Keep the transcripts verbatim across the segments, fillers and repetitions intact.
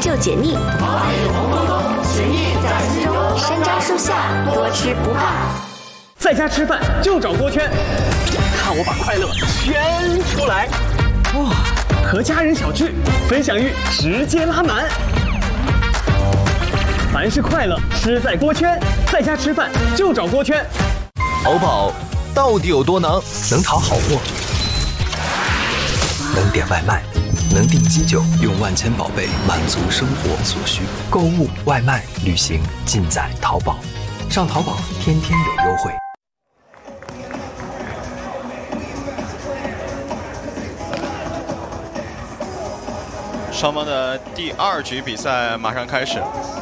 就解腻。食欲在心中，山楂树下，多吃不怕。 在家吃饭就找锅圈，看我把快乐圈出来。哇，和家人小聚，分享欲直接拉满。凡是快乐，吃在锅圈。在家吃饭就找锅圈。 淘宝到底有多能？能淘好货，能点外卖，能订机酒，用万千宝贝满足生活所需。购物、外卖、旅行，尽在淘宝。上淘宝，天天有优惠。 双方的第二局比赛马上开始。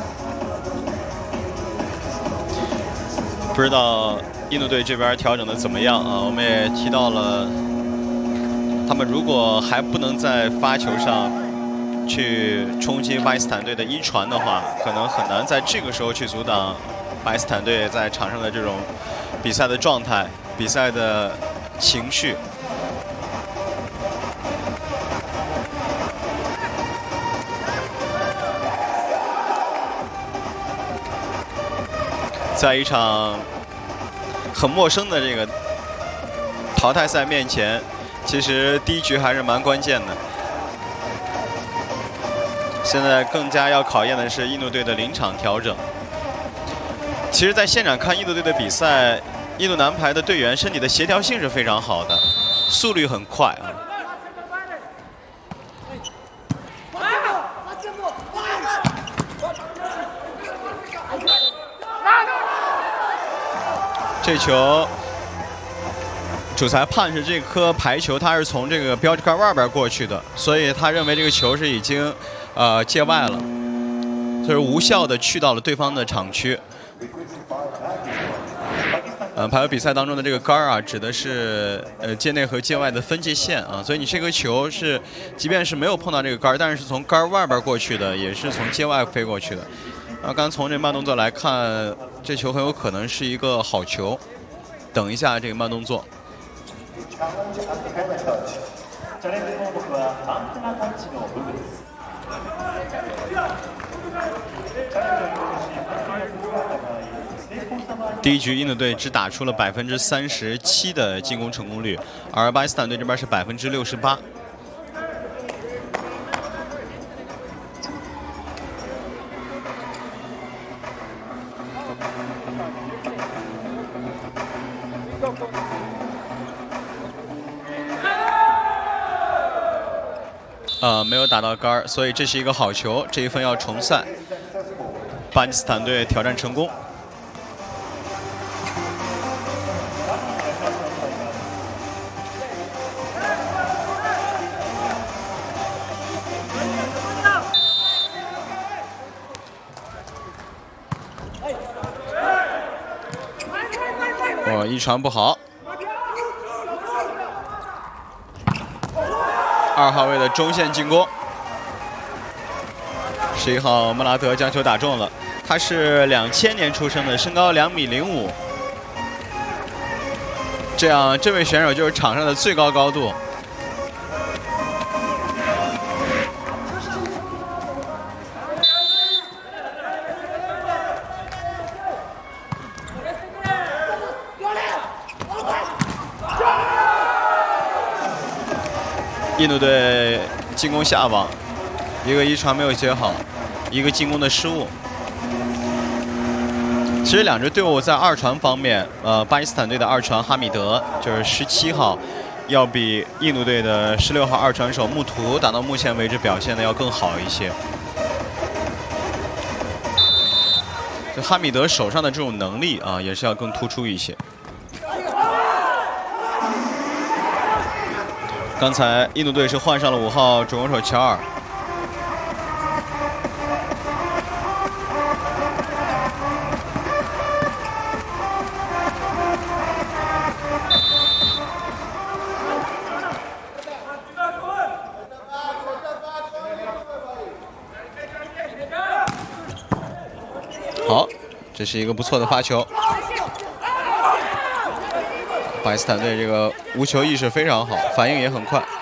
不知道印度队这边调整的怎么样啊？我们也提到了，他们如果还不能在发球上去冲击巴基斯坦队的一传的话，可能很难在这个时候去阻挡巴基斯坦队在场上的这种比赛的状态、比赛的情绪。在一场很陌生的这个淘汰赛面前，其实第一局还是蛮关键的。现在更加要考验的是印度队的临场调整。其实，在现场看印度队的比赛，印度男排的队员身体的协调性是非常好的，速率很快啊。这球，主裁判是这颗排球，它是从这个标志杆外边过去的，所以他认为这个球是已经呃界外了，就是无效的去到了对方的场区。呃，排球比赛当中的这个杆啊，指的是呃界内和界外的分界线啊，所以你这个球是，即便是没有碰到这个杆，但是是从杆外边过去的，也是从界外飞过去的。然后刚从这慢动作来看，这球很有可能是一个好球。等一下这个慢动作。第一局印度队只打出了百分之三十七的进攻成功率，而巴基斯坦队这边是百分之六十八。呃，没有打到杆儿，所以这是一个好球，这一分要重赛。巴基斯坦队挑战成功。哦，一传不好。二号位的中线进攻，十一号莫拉德将球打中了。他是两千年出生的，身高两米零五。这样，这位选手就是场上的最高高度。印度队进攻下网，一个一传没有接好，一个进攻的失误。其实两支队伍在二传方面，呃，巴基斯坦队的二传哈米德就是十七号，要比印度队的十六号二传手穆图打到目前为止表现的要更好一些。就哈米德手上的这种能力啊，也是要更突出一些。刚才印度队是换上了五号主攻手乔尔。好，这是一个不错的发球。巴基斯坦队这个无球意识非常好，反应也很快。